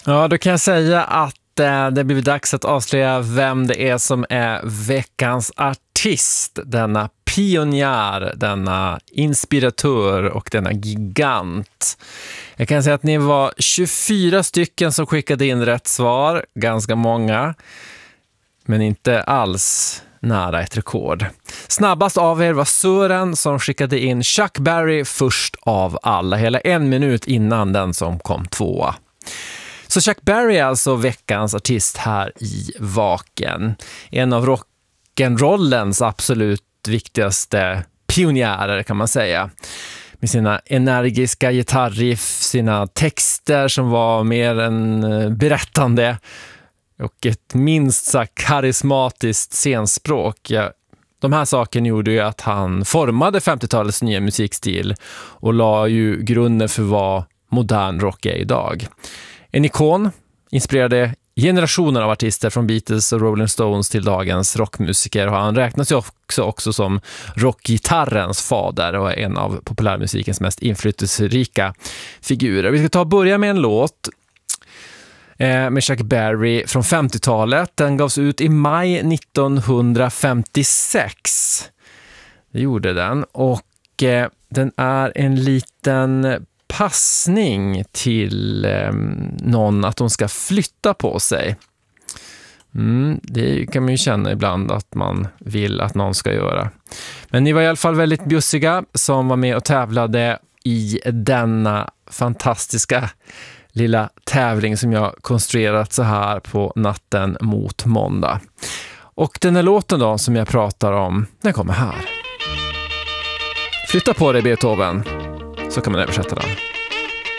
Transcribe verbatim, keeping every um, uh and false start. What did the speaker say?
Ja, då kan jag säga att eh, det blir dags att avslöja vem det är som är veckans artist. Denna pionjär, denna inspiratör och denna gigant. Jag kan säga att ni var tjugofyra stycken som skickade in rätt svar. Ganska många, men inte alls nära ett rekord. Snabbast av er var Sören som skickade in Chuck Berry först av alla. Hela en minut innan den som kom tvåa. Så Chuck Berry är alltså veckans artist här i Vaken. En av rock'n'rollens absolut viktigaste pionjärer kan man säga. Med sina energiska gitarriff, sina texter som var mer än berättande och ett minst sagt karismatiskt scenspråk. Ja, de här sakerna gjorde ju att han formade femtiotalets nya musikstil och la ju grunden för vad modern rock är idag. En ikon, inspirerade generationer av artister från Beatles och Rolling Stones till dagens rockmusiker. Och han räknas ju också, också som rockgitarrens fader och är en av populärmusikens mest inflytelserika figurer. Vi ska ta och börja med en låt eh, med Chuck Berry från femtiotalet. Den gavs ut i maj nittonhundrafemtiosex. Det gjorde den. Och eh, den är en liten passning till eh, någon att de ska flytta på sig. Mm, det kan man ju känna ibland att man vill att någon ska göra. Men ni var i alla fall väldigt bjussiga som var med och tävlade i denna fantastiska lilla tävling som jag konstruerat så här på natten mot måndag. Och den här låten då som jag pratar om, den kommer här. Flytta på dig, Beethoven. Så kan man översätta den.